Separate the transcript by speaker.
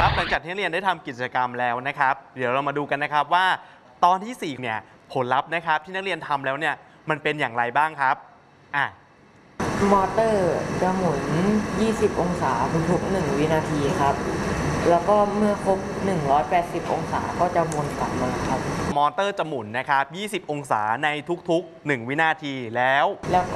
Speaker 1: ครับหลังจากที่นักเรียนได้ทำกิจกรรมแล้วนะครับเดี๋ยวเรามาดูกันนะครับว่าตอนที่4เนี่ยผลลัพธ์นะครับที่นักเรียนทำแล้วเนี่ยมันเป็นอย่างไรบ้างครับ
Speaker 2: มอเตอร์จะหมุน 20 องศาทุกๆ1 วินาทีครับ แล้วก็เมื่อครบ 180 องศาก็จะวนกลับมาครับ
Speaker 1: มอเตอร์จะหมุนนะครับ20 องศาในทุกๆ1 วินาทีแล้ว